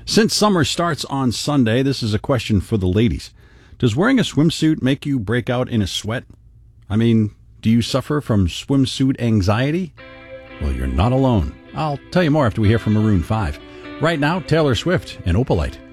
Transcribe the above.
Since summer starts on Sunday, this is a question for the ladies. Does wearing a swimsuit make you break out in a sweat? I mean, do you suffer from swimsuit anxiety? Well, you're not alone. I'll tell you more after we hear from Maroon 5. Right now, Taylor Swift and Opalite.